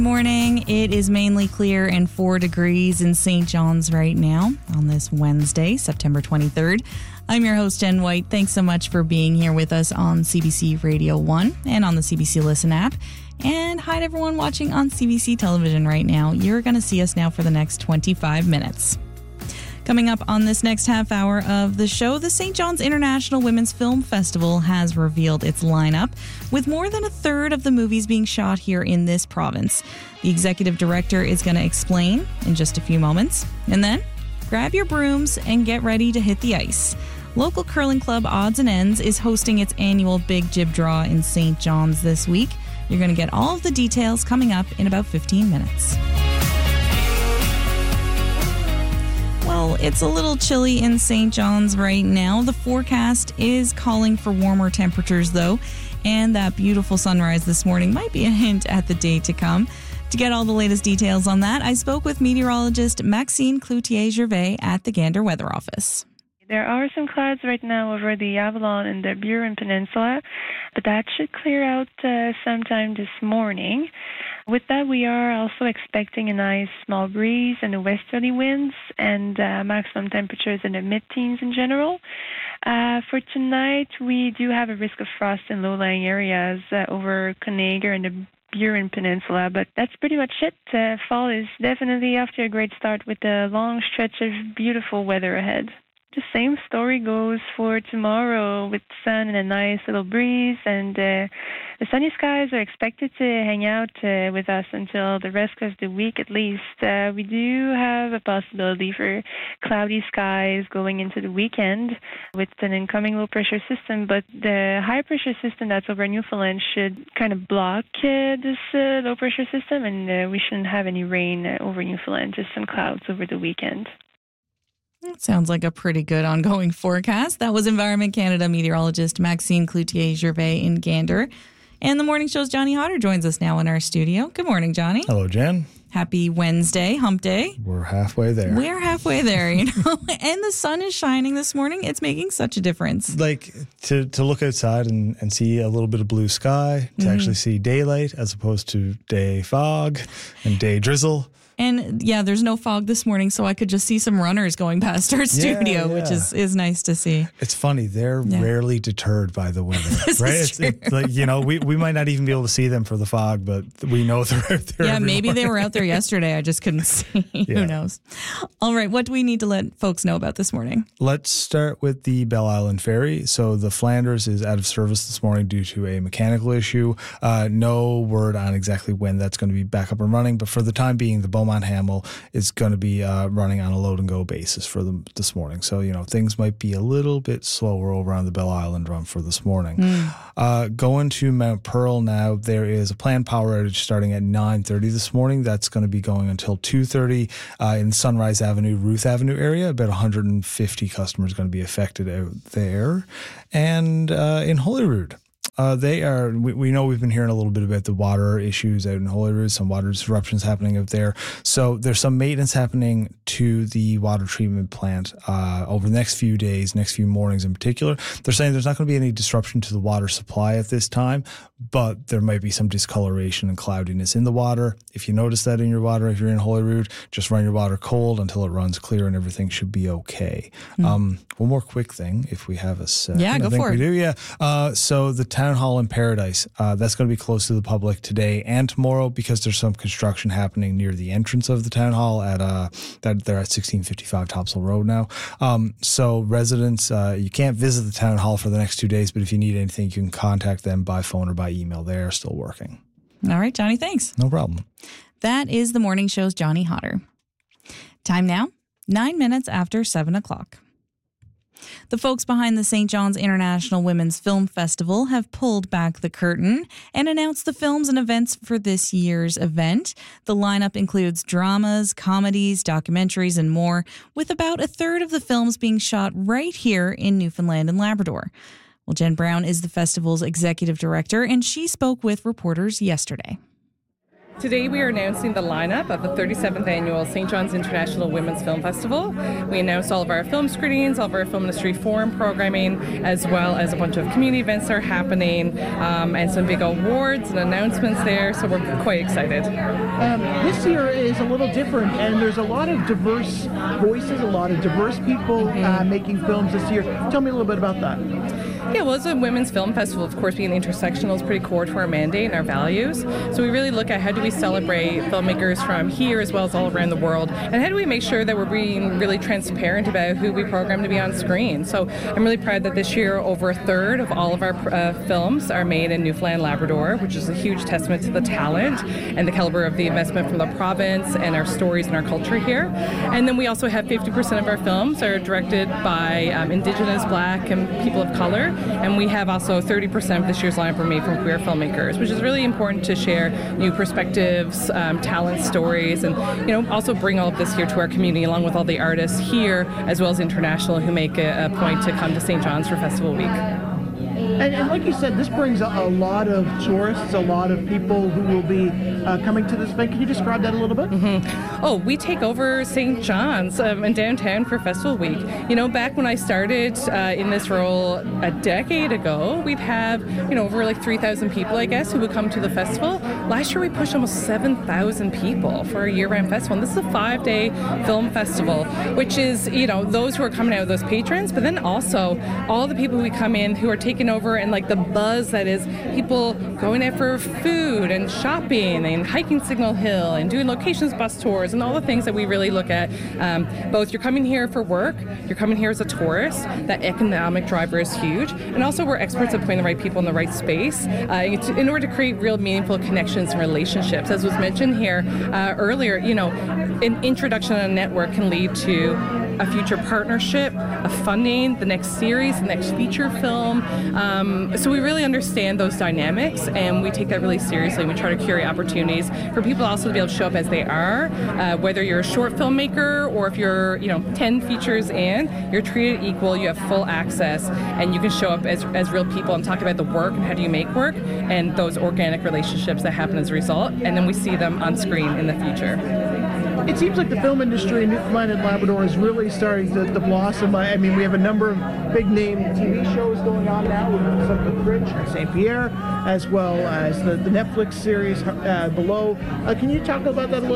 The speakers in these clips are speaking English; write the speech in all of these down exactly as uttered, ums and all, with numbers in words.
Morning. It is mainly clear and four degrees in Saint John's right now on this Wednesday, September twenty-third. I'm your host, Jen White. Thanks so much for being here with us on C B C Radio one and on the C B C Listen app. And hi to everyone watching on C B C television right now. You're going to see us now for the next twenty-five minutes. Coming up on this next half hour of the show, the Saint John's International Women's Film Festival has revealed its lineup, with more than a third of the movies being shot here in this province. The executive director is going to explain in just a few moments. And then, grab your brooms and get ready to hit the ice. Local curling club Odds and Ends is hosting its annual Big Jib Draw in Saint John's this week. You're going to get all of the details coming up in about fifteen minutes. Well, it's a little chilly in Saint John's right now. The forecast is calling for warmer temperatures, though, and that beautiful sunrise this morning might be a hint at the day to come. To get all the latest details on that, I spoke with meteorologist Maxine Cloutier-Gervais at the Gander Weather Office. There are some clouds right now over the Avalon and the Burin Peninsula, but that should clear out uh, sometime this morning. With that, we are also expecting a nice small breeze and the westerly winds and uh, maximum temperatures in the mid-teens in general. Uh, for tonight, we do have a risk of frost in low-lying areas uh, over Conager and the Burin Peninsula, but that's pretty much it. Uh, fall is definitely off to a great start with a long stretch of beautiful weather ahead. The same story goes for tomorrow with sun and a nice little breeze, and uh, the sunny skies are expected to hang out uh, with us until the rest of the week at least. Uh, we do have a possibility for cloudy skies going into the weekend with an incoming low-pressure system, but the high-pressure system that's over Newfoundland should kind of block uh, this uh, low-pressure system, and uh, we shouldn't have any rain uh, over Newfoundland, just some clouds over the weekend. That sounds like a pretty good ongoing forecast. That was Environment Canada meteorologist Maxine Cloutier-Gervais in Gander. And the Morning Show's Johnny Hodder joins us now in our studio. Good morning, Johnny. Hello, Jen. Happy Wednesday, hump day. We're halfway there. We're halfway there, you know. And the sun is shining this morning. It's making such a difference. Like to, to look outside and, and see a little bit of blue sky, to mm-hmm. actually see daylight as opposed to day fog and day drizzle. And yeah, there's no fog this morning, so I could just see some runners going past our studio, yeah, yeah. which is, is nice to see. It's funny. They're yeah. rarely deterred by the weather, right? It's, it's like, you know, we, we might not even be able to see them for the fog, but we know they're out there. Yeah, every maybe morning. They were out there yesterday. I just couldn't see. Yeah. Who knows? All right. What do we need to let folks know about this morning? Let's start with the Bell Island Ferry. So the Flanders is out of service this morning due to a mechanical issue. Uh, no word on exactly when that's going to be back up and running, but for the time being, the Beaumont Hamel is going to be uh, running on a load and go basis for them this morning. So, you know, things might be a little bit slower over on the Bell Island run for this morning. Mm. Uh, going to Mount Pearl now, there is a planned power outage starting at nine thirty this morning. That's going to be going until two thirty uh, in Sunrise Avenue, Ruth Avenue area. About one hundred fifty customers going to be affected out there. And uh, in Holyrood, Uh, they are, we, we know we've been hearing a little bit about the water issues out in Holyrood, some water disruptions happening out there. So there's some maintenance happening to the water treatment plant uh, over the next few days, next few mornings in particular. They're saying there's not going to be any disruption to the water supply at this time, but there might be some discoloration and cloudiness in the water. If you notice that in your water, if you're in Holyrood, just run your water cold until it runs clear and everything should be okay. Mm. Um, one more quick thing, if we have a second. Yeah, go I think for we it. do, yeah. Uh, so the Town Hall in Paradise, uh, that's going to be closed to the public today and tomorrow because there's some construction happening near the entrance of the Town Hall at uh, that they're at sixteen fifty-five Topsail Road now. Um, so residents, uh, you can't visit the Town Hall for the next two days, but if you need anything, you can contact them by phone or by email. They are still working. All right, Johnny, thanks. No problem. That is the Morning Show's Johnny Hodder. Time now, nine minutes after seven o'clock. The folks behind the Saint John's International Women's Film Festival have pulled back the curtain and announced the films and events for this year's event. The lineup includes dramas, comedies, documentaries, and more, with about a third of the films being shot right here in Newfoundland and Labrador. Well, Jen Brown is the festival's executive director, and she spoke with reporters yesterday. Today we are announcing the lineup of the thirty-seventh Annual Saint John's International Women's Film Festival. We announced all of our film screenings, all of our Film Industry Forum programming, as well as a bunch of community events that are happening, um, and some big awards and announcements there, so we're quite excited. Um, this year is a little different, and there's a lot of diverse voices, a lot of diverse people mm-hmm. uh, making films this year. Tell me a little bit about that. Yeah, well, as a women's film festival, of course, being intersectional is pretty core to our mandate and our values. So we really look at how do we celebrate filmmakers from here as well as all around the world, and how do we make sure that we're being really transparent about who we program to be on screen. So I'm really proud that this year over a third of all of our uh, films are made in Newfoundland, Labrador, which is a huge testament to the talent and the caliber of the investment from the province and our stories and our culture here. And then we also have fifty percent of our films are directed by um, Indigenous, Black, and people of color. And we have also thirty percent of this year's lineup are made from queer filmmakers, which is really important to share new perspectives, um, talent stories, and you know also bring all of this here to our community, along with all the artists here, as well as international, who make a, a point to come to Saint John's for Festival Week. And, and like you said, this brings a, a lot of tourists, a lot of people who will be uh, coming to this event. Can you describe that a little bit? Mm-hmm. Oh, we take over Saint John's um, in downtown for Festival Week. You know, back when I started uh, in this role a decade ago, we'd have, you know, over like three thousand people, I guess, who would come to the festival. Last year we pushed almost seven thousand people for a year-round festival. And this is a five-day film festival, which is, you know, those who are coming out, those patrons, but then also all the people who come in who are taking over, and like the buzz that is people going out for food and shopping and hiking Signal Hill and doing locations bus tours and all the things that we really look at. Um, both you're coming here for work, you're coming here as a tourist, that economic driver is huge, and also we're experts at putting the right people in the right space uh, in order to create real meaningful connections and relationships. As was mentioned here uh, earlier, you know, an introduction on a network can lead to a future partnership, a funding, the next series, the next feature film. Um, so we really understand those dynamics, and we take that really seriously. We try to curate opportunities for people also to be able to show up as they are, uh, whether you're a short filmmaker or if you're, you know, ten features in, you're treated equal, you have full access, and you can show up as, as real people and talk about the work and how do you make work and those organic relationships that happen as a result, and then we see them on screen in the future. It seems like the film industry in Newfoundland and Labrador is really starting to, to blossom. I mean, we have a number of big-name T V shows going on now with some of the Fringe and Saint Pierre, as well as the, the Netflix series uh, Below. Uh, can you talk about that a little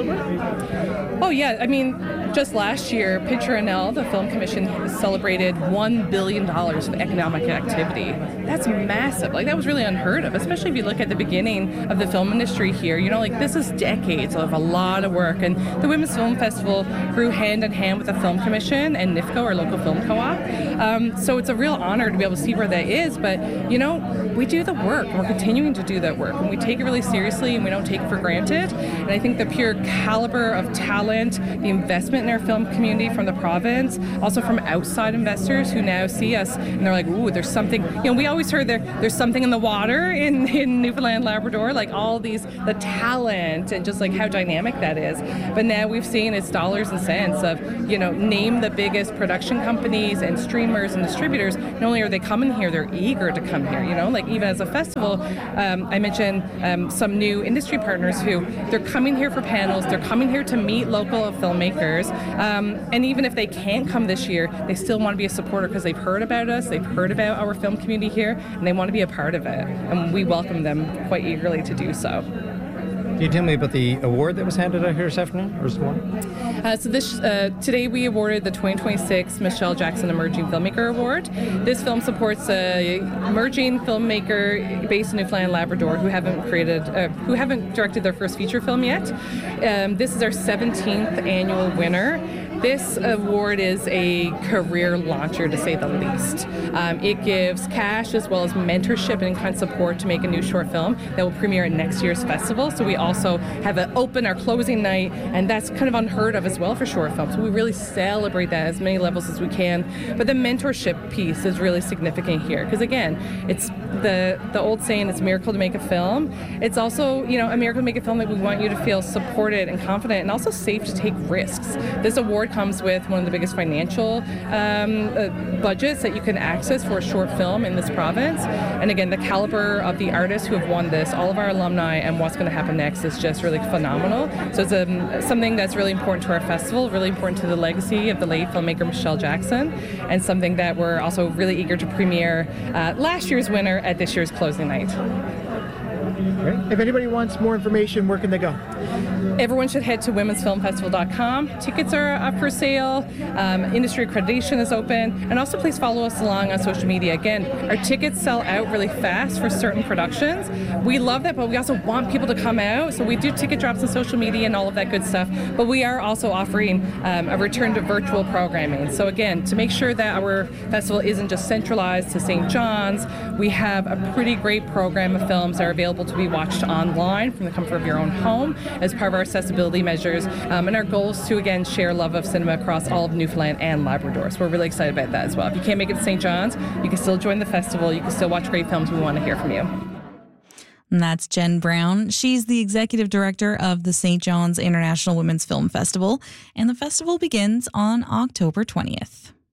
bit? Oh, yeah. I mean, just last year, Picture N L, the Film Commission, celebrated one billion dollars of economic activity. That's massive. Like, that was really unheard of, especially if you look at the beginning of the film industry here. You know, like, this is decades of a lot of work. And the Women's Film Festival grew hand in hand with the Film Commission and N I F C O, our local film co-op. Um, so it's a real honor to be able to see where that is. But, you know, we do the work, and we're continuing to do that work. And we take it really seriously, and we don't take it for granted. And I think the pure caliber of talent, the investment in our film community from the province, also from outside investors who now see us, and they're like, ooh, there's something. You know, we always heard there there's something in the water in, in Newfoundland, Labrador, like all these, the talent and just like how dynamic that is. But now we've seen it's dollars and cents of, you know, name the biggest production companies and streamers and distributors. Not only are they coming here, they're eager to come here, you know, like even as a festival, um, I mentioned um, some new industry partners who they're coming here for panels, they're coming here to meet local filmmakers, um, and even if they can't come this year, they still want to be a supporter because they've heard about us, they've heard about our film community here, and they want to be a part of it, and we welcome them quite eagerly to do so. Can you tell me about the award that was handed out here this afternoon, or this morning? Uh, so this uh, today we awarded the twenty twenty-six Michelle Jackson Emerging Filmmaker Award. This film supports a emerging filmmaker based in Newfoundland and Labrador who haven't created, uh, who haven't directed their first feature film yet. Um, this is our seventeenth annual winner. This award is a career launcher, to say the least. Um, it gives cash as well as mentorship and in-kind support to make a new short film that will premiere at next year's festival. So we also have an open, our closing night, and that's kind of unheard of as well for short films. So we really celebrate that at as many levels as we can. But the mentorship piece is really significant here because, again, it's the the old saying, it's a miracle to make a film. It's also, you know, a miracle to make a film that we want you to feel supported and confident and also safe to take risks. This award award comes with one of the biggest financial um, uh, budgets that you can access for a short film in this province. And again, the caliber of the artists who have won this, all of our alumni, and what's going to happen next is just really phenomenal. So it's um, something that's really important to our festival, really important to the legacy of the late filmmaker Michelle Jackson, and something that we're also really eager to premiere uh, last year's winner at this year's closing night. Great. If anybody wants more information, where can they go? Everyone should head to women's film festival dot com. Tickets are up for sale. Um, industry accreditation is open. And also please follow us along on social media. Again, our tickets sell out really fast for certain productions. We love that, but we also want people to come out. So we do ticket drops on social media and all of that good stuff. But we are also offering um, a return to virtual programming. So again, to make sure that our festival isn't just centralized to Saint John's, we have a pretty great program of films that are available to be watched online from the comfort of your own home as part of our accessibility measures. Um, and our goal is to, again, share love of cinema across all of Newfoundland and Labrador. So we're really excited about that as well. If you can't make it to Saint John's, you can still join the festival. You can still watch great films. We want to hear from you. And that's Jen Brown. She's the executive director of the Saint John's International Women's Film Festival. And the festival begins on October twentieth.